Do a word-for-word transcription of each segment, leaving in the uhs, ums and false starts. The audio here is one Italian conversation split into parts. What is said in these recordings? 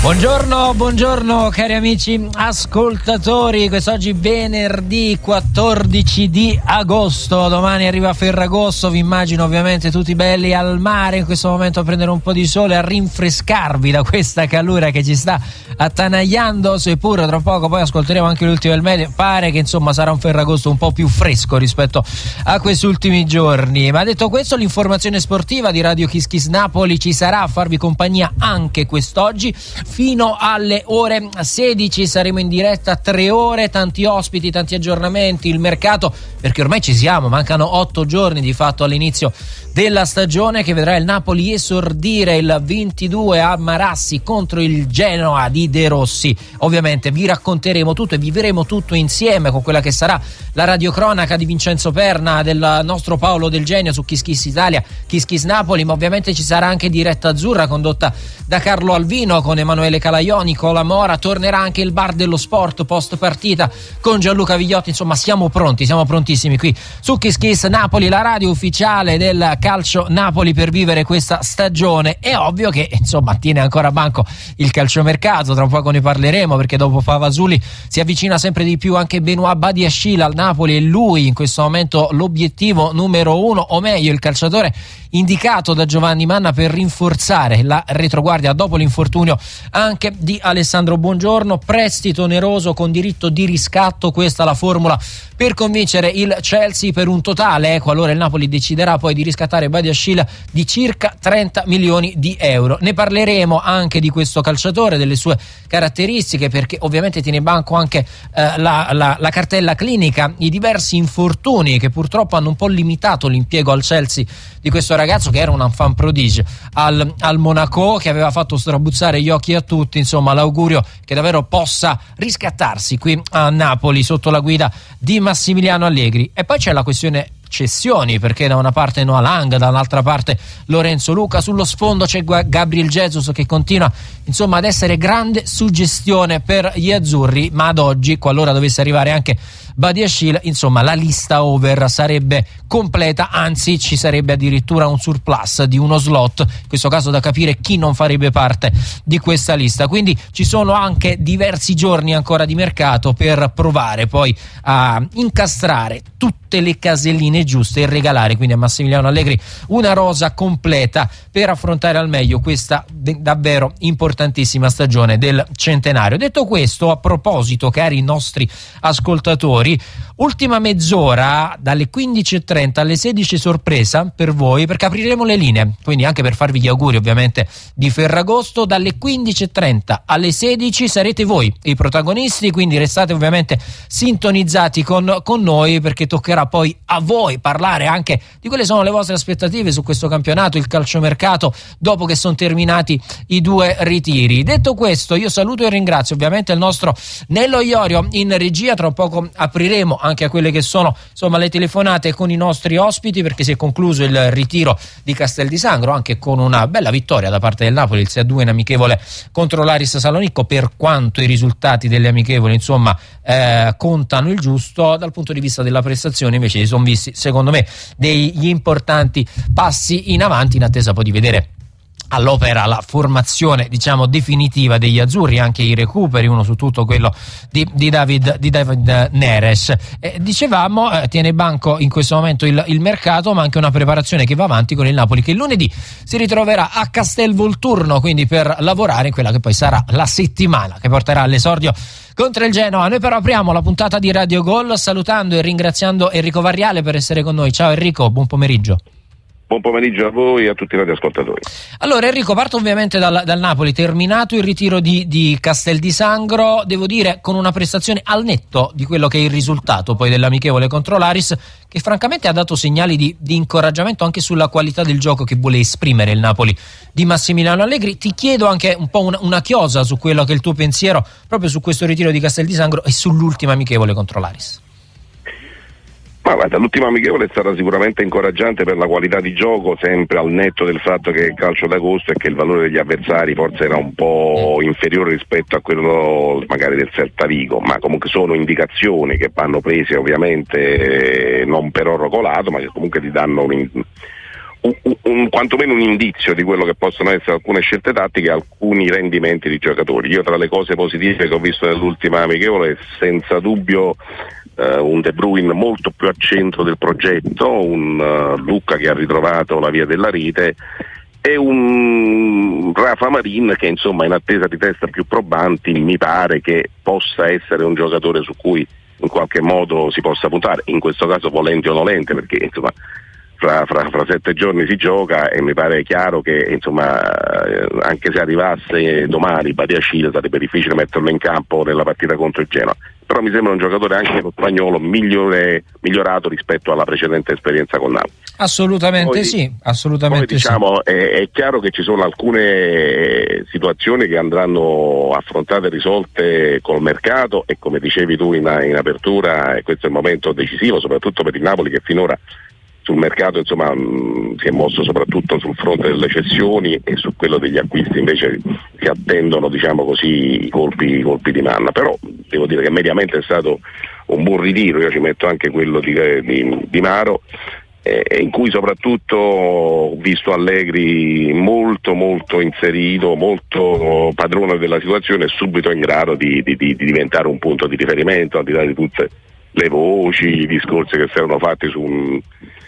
Buongiorno, buongiorno cari amici ascoltatori, quest'oggi venerdì quattordici di agosto, domani arriva Ferragosto, vi immagino ovviamente tutti belli al mare in questo momento a prendere un po' di sole, a rinfrescarvi da questa calura che ci sta attanagliando, seppur tra poco poi ascolteremo anche l'ultimo del medio, pare che insomma sarà un Ferragosto un po' più fresco rispetto a questi ultimi giorni. Ma detto questo, l'informazione sportiva di Radio Kiss Kiss Napoli ci sarà a farvi compagnia anche quest'oggi. Fino alle ore sedici saremo in diretta tre ore, tanti ospiti, tanti aggiornamenti, il mercato, perché ormai ci siamo, mancano otto giorni di fatto all'inizio della stagione che vedrà il Napoli esordire il ventidue a Marassi contro il Genoa di De Rossi. Ovviamente vi racconteremo tutto e vivremo tutto insieme con quella che sarà la radiocronaca di Vincenzo Perna, del nostro Paolo Del Genio su Kiss Kiss Italia, Kiss Kiss Napoli, ma ovviamente ci sarà anche diretta azzurra condotta da Carlo Alvino con Emanuele Calaioni, Cola Mora, tornerà anche il bar dello sport post partita con Gianluca Vigliotti. Insomma siamo pronti, siamo prontissimi qui su Kiss Kiss Napoli, la radio ufficiale del calcio Napoli per vivere questa stagione. È ovvio che insomma tiene ancora a banco il calciomercato, tra poco ne parleremo perché dopo Favasuli si avvicina sempre di più anche Benoît Badiashile al Napoli e lui in questo momento l'obiettivo numero uno, o meglio il calciatore indicato da Giovanni Manna per rinforzare la retroguardia dopo l'infortunio anche di Alessandro Buongiorno. Prestito oneroso con diritto di riscatto, questa la formula per convincere il Chelsea per un totale, eh, qualora il Napoli deciderà poi di riscattare Badiashile, di circa trenta milioni di euro. Ne parleremo anche di questo calciatore, delle sue caratteristiche, perché ovviamente tiene in banco anche eh, la, la, la cartella clinica, i diversi infortuni che purtroppo hanno un po' limitato l'impiego al Chelsea di questo ragazzo che era un enfant prodige al, al Monaco, che aveva fatto strabuzzare gli occhi a tutti. Insomma, l'augurio che davvero possa riscattarsi qui a Napoli sotto la guida di Massimiliano Allegri. E poi c'è la questione cessioni, perché da una parte Noah Lang, dall'altra parte Lorenzo Luca, sullo sfondo c'è Gabriel Jesus che continua insomma ad essere grande suggestione per gli azzurri, ma ad oggi, qualora dovesse arrivare anche Badiashile, insomma la lista over sarebbe completa, anzi ci sarebbe addirittura un surplus di uno slot, in questo caso da capire chi non farebbe parte di questa lista. Quindi ci sono anche diversi giorni ancora di mercato per provare poi a incastrare tutte le caselline giuste e regalare quindi a Massimiliano Allegri una rosa completa per affrontare al meglio questa de- davvero importantissima stagione del centenario. Detto questo, a proposito, cari nostri ascoltatori, ultima mezz'ora dalle quindici e trenta alle sedici sorpresa per voi, perché apriremo le linee, quindi anche per farvi gli auguri ovviamente di Ferragosto. Dalle quindici e trenta alle sedici sarete voi i protagonisti, quindi restate ovviamente sintonizzati con, con noi, perché toccherà poi a voi parlare anche di quelle sono le vostre aspettative su questo campionato, il calciomercato, dopo che sono terminati i due ritiri. Detto questo, io saluto e ringrazio ovviamente il nostro Nello Iorio in regia. Tra poco apriremo anche a quelle che sono insomma le telefonate con i nostri ospiti, perché si è concluso il ritiro di Castel di Sangro anche con una bella vittoria da parte del Napoli, il sei a due in amichevole contro l'Aris Salonicco, per quanto i risultati delle amichevoli insomma eh, contano il giusto. Dal punto di vista della prestazione invece si sono visti secondo me degli importanti passi in avanti, in attesa poi di vedere all'opera la formazione diciamo definitiva degli azzurri, anche i recuperi, uno su tutto quello di, di David di David Neres. Eh, dicevamo eh, tiene banco in questo momento il, il mercato, ma anche una preparazione che va avanti con il Napoli, che lunedì si ritroverà a Castelvolturno, quindi per lavorare in quella che poi sarà la settimana che porterà all'esordio contro il Genoa. Noi però apriamo la puntata di Radio Gol salutando e ringraziando Enrico Varriale per essere con noi. Ciao Enrico, buon pomeriggio. Buon pomeriggio a voi e a tutti i radioascoltatori. Allora Enrico, parto ovviamente dal, dal Napoli, terminato il ritiro di, di Castel di Sangro, devo dire con una prestazione al netto di quello che è il risultato poi dell'amichevole contro l'Aris, che francamente ha dato segnali di, di incoraggiamento anche sulla qualità del gioco che vuole esprimere il Napoli di Massimiliano Allegri. Ti chiedo anche un po' una, una chiosa su quello che è il tuo pensiero proprio su questo ritiro di Castel di Sangro e sull'ultima amichevole contro l'Aris. Ma guarda, l'ultima amichevole è stata sicuramente incoraggiante per la qualità di gioco, sempre al netto del fatto che il calcio d'agosto e che il valore degli avversari forse era un po' inferiore rispetto a quello magari del Celta Vigo, ma comunque sono indicazioni che vanno prese ovviamente non per oro colato, ma che comunque ti danno un, un, un, quantomeno un indizio di quello che possono essere alcune scelte tattiche, alcuni rendimenti di giocatori. Io tra le cose positive che ho visto nell'ultima amichevole, senza dubbio uh, un De Bruyne molto più al centro del progetto, un uh, Lucca che ha ritrovato la via della rete e un Rafa Marin che insomma in attesa di test più probanti mi pare che possa essere un giocatore su cui in qualche modo si possa puntare, in questo caso volente o nolente, perché insomma fra, fra, fra sette giorni si gioca e mi pare chiaro che insomma anche se arrivasse domani Badiashile sarebbe difficile metterlo in campo nella partita contro il Genoa, però mi sembra un giocatore anche lo spagnolo migliore, migliorato rispetto alla precedente esperienza con Napoli. Assolutamente poi, sì, assolutamente poi, diciamo, sì. È, è chiaro che ci sono alcune situazioni che andranno affrontate e risolte col mercato e come dicevi tu in, in apertura, questo è il momento decisivo soprattutto per il Napoli che finora sul mercato insomma mh, si è mosso soprattutto sul fronte delle cessioni e su quello degli acquisti invece si attendono diciamo così i colpi, i colpi di manna, però devo dire che mediamente è stato un buon ritiro, io ci metto anche quello di, di, di Maro eh, in cui soprattutto ho visto Allegri molto molto inserito, molto padrone della situazione e subito in grado di, di, di, di diventare un punto di riferimento al di là di tutte le voci, i discorsi che si erano fatti su un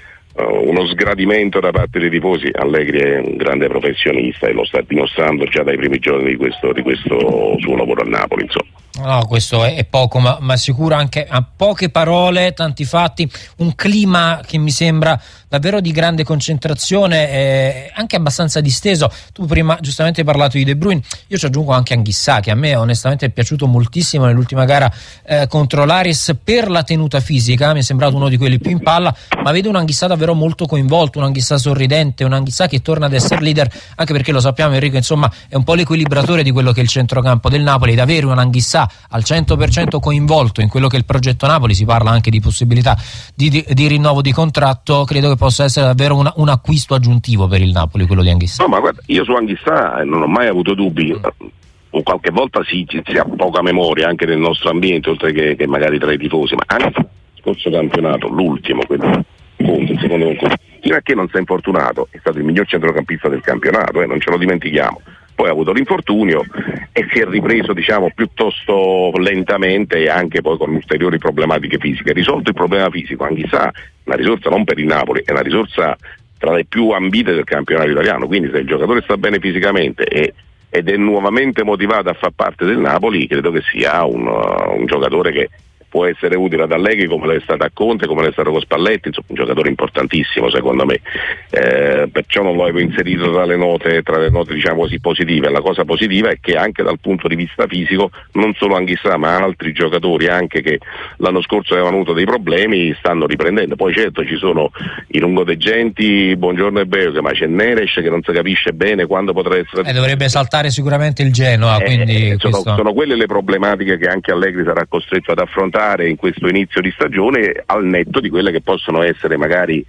Uh, uno sgradimento da parte dei tifosi. Allegri è un grande professionista e lo sta dimostrando già dai primi giorni di questo, di questo suo lavoro a Napoli, insomma. No, questo è, è poco, ma, ma sicuro anche a poche parole, tanti fatti, un clima che mi sembra davvero di grande concentrazione, eh, anche abbastanza disteso. Tu prima giustamente hai parlato di De Bruyne, io ci aggiungo anche Anghissà, che a me onestamente è piaciuto moltissimo nell'ultima gara eh, contro l'Aris per la tenuta fisica, mi è sembrato uno di quelli più in palla, ma vedo un Anghissà davvero molto coinvolto, un Anghissà sorridente, un Anghissà che torna ad essere leader, anche perché lo sappiamo Enrico, insomma è un po' l'equilibratore di quello che è il centrocampo del Napoli, ed avere un Anghissà al cento per cento coinvolto in quello che è il progetto Napoli, si parla anche di possibilità di, di, di rinnovo di contratto, credo che possa essere davvero una, un acquisto aggiuntivo per il Napoli, quello di Anghissà. No, ma guarda, io su Anghissà non ho mai avuto dubbi, mm. qualche volta si, si ha poca memoria anche nel nostro ambiente, oltre che, che magari tra i tifosi, ma anche il scorso campionato, l'ultimo, quello conto, il secondo conto, fino a che non si è infortunato, è stato il miglior centrocampista del campionato, eh, non ce lo dimentichiamo. Poi ha avuto l'infortunio e si è ripreso diciamo piuttosto lentamente e anche poi con ulteriori problematiche fisiche. Risolto il problema fisico, Anghissà una risorsa non per il Napoli, è una risorsa tra le più ambite del campionato italiano, quindi se il giocatore sta bene fisicamente e, ed è nuovamente motivato a far parte del Napoli, credo che sia un, uh, un giocatore che può essere utile ad Allegri come lo è stato a Conte, come lo è stato con Spalletti, insomma un giocatore importantissimo secondo me, eh, perciò non lo avevo inserito tra le note, tra le note diciamo così positive. La cosa positiva è che anche dal punto di vista fisico non solo Anghissà ma altri giocatori anche che l'anno scorso avevano avuto dei problemi stanno riprendendo. Poi certo ci sono i lungodeggenti, Buongiorno e Beo, ma c'è Neres che non si capisce bene quando potrà essere, e dovrebbe saltare sicuramente il Genoa, quindi eh, sono, questo... sono quelle le problematiche che anche Allegri sarà costretto ad affrontare in questo inizio di stagione, al netto di quelle che possono essere magari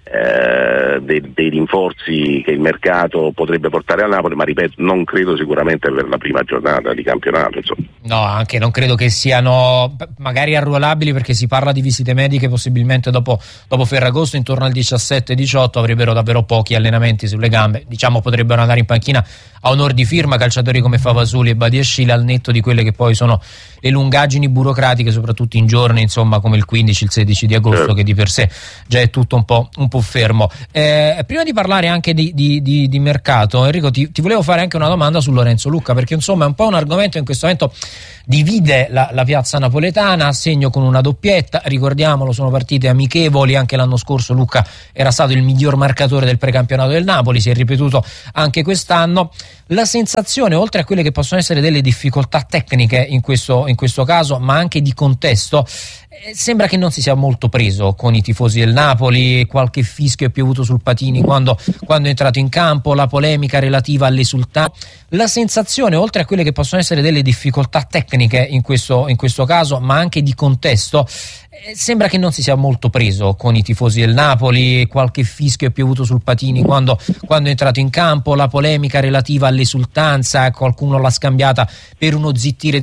eh, dei, dei rinforzi che il mercato potrebbe portare al Napoli, ma ripeto non credo sicuramente per la prima giornata di campionato, insomma. No, anche non credo che siano magari arruolabili, perché si parla di visite mediche possibilmente dopo, dopo Ferragosto, intorno al diciassette diciotto avrebbero davvero pochi allenamenti sulle gambe, diciamo potrebbero andare in panchina a onor di firma calciatori come Favasuli e Badiashile, al netto di quelle che poi sono le lungaggini burocratiche, soprattutto in giorni insomma come il quindici, il sedici di agosto, certo, che di per sé già è tutto un po', un po' fermo. Eh, prima di parlare anche di, di, di, di mercato, Enrico, ti, ti volevo fare anche una domanda su Lorenzo Lucca, perché insomma è un po' un argomento in questo momento divide la, la piazza napoletana, a segno con una doppietta, ricordiamolo, sono partite amichevoli, anche l'anno scorso Lucca era stato il miglior marcatore del precampionato del Napoli, si è ripetuto anche quest'anno. La sensazione, oltre a quelle che possono essere delle difficoltà tecniche in questo, in questo caso, ma anche di contesto, eh, sembra che non si sia molto preso con i tifosi del Napoli, qualche fischio è piovuto sul Patini quando, quando è entrato in campo, la polemica relativa all'esultanza. La sensazione, oltre a quelle che possono essere delle difficoltà tecniche in questo, in questo caso, ma anche di contesto, eh, sembra che non si sia molto preso con i tifosi del Napoli, qualche fischio è piovuto sul Patini quando, quando è entrato in campo, la polemica relativa all'esultanza, qualcuno l'ha scambiata per uno zittire